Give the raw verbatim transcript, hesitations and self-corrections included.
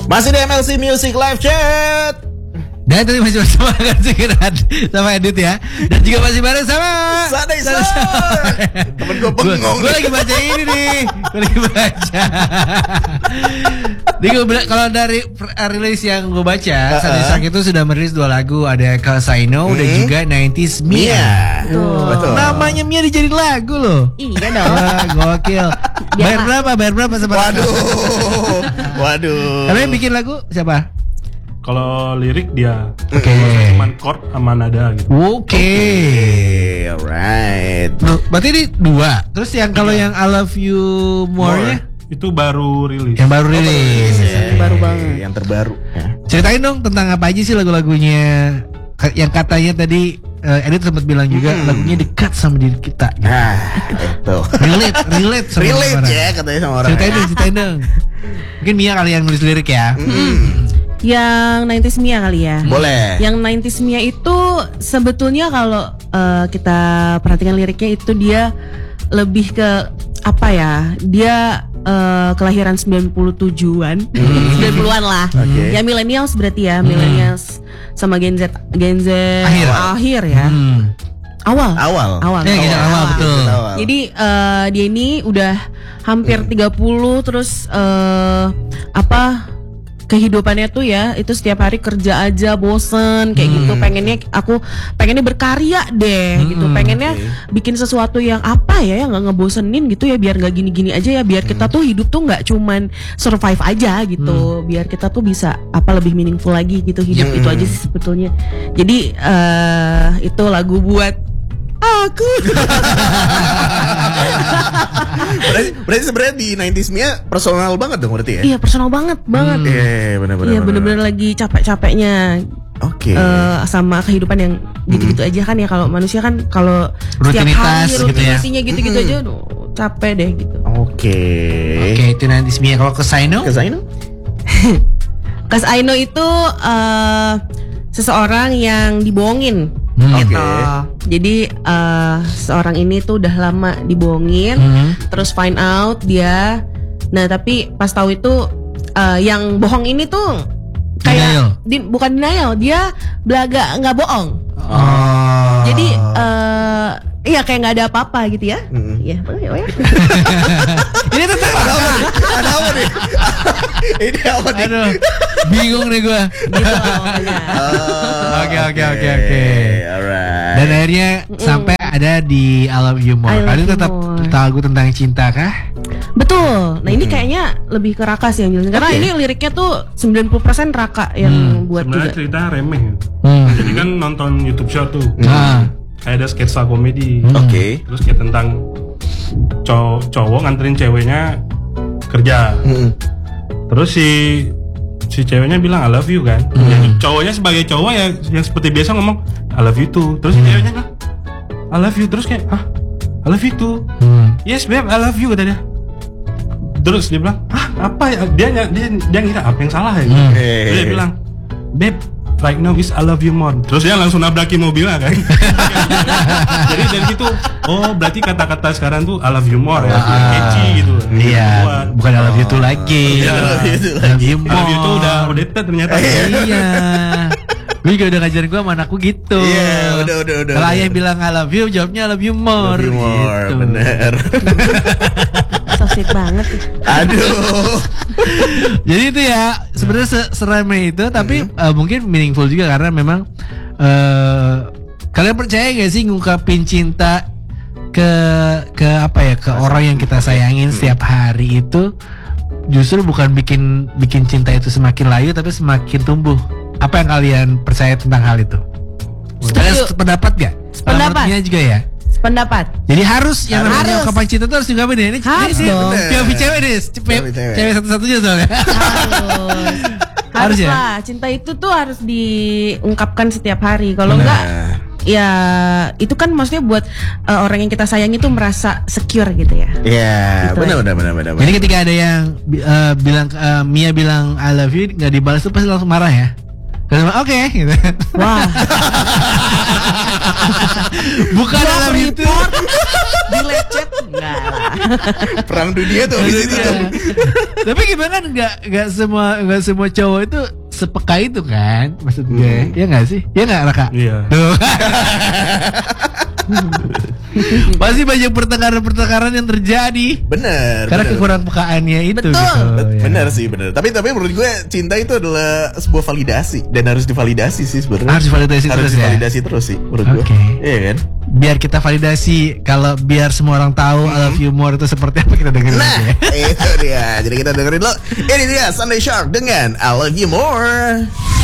Masih di M L C Music Live Chat. Dan tadi masih bersama kan Sekirat sama Edit ya. Dan juga masih bareng sama Sadai Sar. Temen gue bengong. Gue lagi baca ini nih. Gue lagi baca. Jadi kalau dari rilis yang gue baca, uh-uh. Sadai Sar itu sudah merilis dua lagu. Ada Cause I Know hmm. dan juga nineties Mia. Mia. Oh. Betul. Namanya Mia dijadiin lagu loh. Iya dong. Wah, gokil. Bayar berapa? Bayar berapa sama? Waduh. Waduh. Tapi yang bikin lagu siapa? Kalau lirik dia, oke, okay. Cuman chord sama nada gitu. Oke, okay. Alright. Berarti ini dua. Terus yang kalau yang I Love You More-nya itu baru rilis. Yang baru rilis. Oh, ya, yang baru banget. Yang terbaru. Ya. Ceritain dong tentang apa aja sih lagu-lagunya. Yang katanya tadi uh, Edit sempat bilang juga hmm. lagunya dekat sama diri kita. Gitu. Nah, itu. Relate, relate sama relate orang. Ya katanya sama orang. Ceritain dong, ceritain dong. Mungkin Mia kali yang nulis lirik ya. Hmm. Yang nineties Mia kali ya. Boleh. Yang nineties Mia itu sebetulnya kalau uh, kita perhatikan liriknya itu dia lebih ke apa ya? Dia uh, kelahiran sembilan puluh tujuan, hmm. sembilan puluhan lah. Okay. Ya millennials berarti ya, hmm. millennials sama Gen Z, Gen Z akhir, akhir ya. Hmm. Awal. Awal. Awal. Ya, awal, awal, awal betul. Awal. Jadi uh, dia ini udah hampir hmm. tiga puluh terus uh, apa? Kehidupannya tuh ya itu setiap hari kerja aja bosen kayak hmm. gitu, pengennya aku pengennya berkarya deh hmm, gitu, pengennya okay. bikin sesuatu yang apa ya yang nggak ngebosenin gitu ya, biar nggak gini-gini aja ya, biar hmm. kita tuh hidup tuh nggak cuman survive aja gitu, hmm. biar kita tuh bisa apa lebih meaningful lagi gitu hidup. hmm. Itu aja sih sebetulnya. Jadi uh, itu lagu buat aku. berarti, berarti sebenarnya di nineties Mia personal banget dong berarti ya? Iya personal banget banget. Iya hmm. benar-benar. Iya benar-benar lagi capek-capeknya. Oke. Okay. Uh, sama kehidupan yang gitu-gitu hmm. aja kan ya, kalau manusia kan kalau setiap hari rutinasinya gitu, gitu-gitu hmm. aja, aduh, capek deh gitu. Oke. Okay. Oke okay, itu nineties Mia. Kalau Cause I Know? Cause I Know? Cause I Know itu uh, seseorang yang dibohongin. Hmm. Gitu. Okay. Jadi uh, seorang ini tuh udah lama dibohongin, hmm. terus find out dia. Nah tapi pas tahu itu uh, yang bohong ini tuh kayak di, bukan denial, dia belaga nggak bohong. Oh. Jadi uh, iya kayak nggak ada apa-apa gitu ya. Iya, mm. ya, oh ya. Ini tentang ada apa nih? Ada apa nih? Ini apa nih? Aduh, bingung nih gue. Oke oke oke oke. Alright. Dan akhirnya mm. sampai ada di I Love You More. Kali tetap lagu tentang cinta kah? Betul. Nah ini mm. kayaknya lebih ke Raka sih yang jelasin. Karena okay. ini liriknya tuh sembilan puluh persen Raka yang hmm. buat sebenarnya juga. Cerita remeh. Hmm. Jadi kan nonton YouTube show tuh. Nah. Kayak ada sketsa komedi. Hmm. Oke. Okay. Terus kayak tentang cow- cowok nganterin ceweknya kerja. Hmm. Terus si si ceweknya bilang I love you kan. Hmm. Jadi cowoknya sebagai cowok ya yang seperti biasa ngomong I love you too. Terus si hmm. ceweknya bilang I love you, terus kayak ah I love you too. Hmm. Yes babe I love you kata dia. Terus dia bilang ah apa ya, dia dia dia ngira apa yang salah ya. Hmm. Terus dia bilang babe right now is I love you more. Terus dia langsung nabrakin mobilnya kan. Jadi dari situ oh berarti kata-kata sekarang tuh I love you more ya, ah, catchy gitu. Iya, bukan I love you too lagi. Iya, I love you too lagi. I love you too udah outdated ternyata. Iya. Gue juga udah ngajarin gue sama anakku gitu. Iya, yeah, udah udah udah. Kalau ayah bilang I love you, jawabnya I love you more. Love you more, gitu. Bener. So sweet banget. Aduh. Jadi itu ya sebenarnya seramai itu, tapi mm-hmm. uh, mungkin meaningful juga karena memang uh, kalian percaya gak sih ngungkapin cinta ke ke apa ya ke orang yang kita sayangin setiap hari itu justru bukan bikin bikin cinta itu semakin layu tapi semakin tumbuh. Apa yang kalian percaya tentang hal itu? Kalian sependapat gak? Sependapat juga ya. Sependapat. Jadi harus yang namanya ungkapan cinta itu harus diungkapin ya. Ini harus ini, dong. P O V cewek deh, cewek, cewek satu-satunya soalnya. Harus. Harus ya? Lah, cinta itu tuh harus diungkapkan setiap hari. Kalau enggak ya itu kan maksudnya buat uh, orang yang kita sayang itu merasa secure gitu ya. Iya, gitu benar benar benar benar. Jadi ketika ada yang uh, bilang uh, Mia bilang I love you nggak dibalas tuh pasti langsung marah ya. Kalau oke gitu. Wah. Bukan dalam itu. Dilecet enggak lah. Perang dunia tuh di situ Iya. tuh. Tapi gimana kan nggak nggak semua nggak semua cowok itu sepeka itu kan maksud gue. Ya nggak sih? Ya nggak Raka? Iya. Tuh. Pasti banyak pertengkaran-pertengkaran yang terjadi Bener. karena bener. kekurang pekaannya itu. Betul. Gitu, Bet- ya. Bener sih bener. Tapi tapi menurut gue cinta itu adalah sebuah validasi dan harus divalidasi sih sebenarnya. Harus divalidasi Harus terus ya? divalidasi terus sih menurut gue. Oke. Iya kan? Biar kita validasi kalau biar semua orang tahu I love you more itu seperti apa kita dengerin Nah, aja ya. itu dia. Jadi kita dengerin lo. Ini dia Sunday Shark dengan I Love You More.